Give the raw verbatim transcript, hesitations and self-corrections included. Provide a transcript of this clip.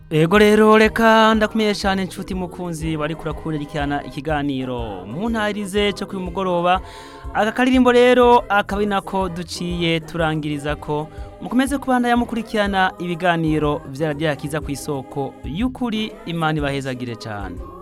Ego rero reka ndakumiye cyane inshuti mukunzi bari kurakurikirana ikiganiro mu ntarize cyo kuri mugoroba aka karirimbo rero akabi nako duciye turangiriza ko mukomeze kubanda yamukurikirana ibiganiro vya radiyo Akiza ku isoko y'ukuri Imana ibahezagire cyane.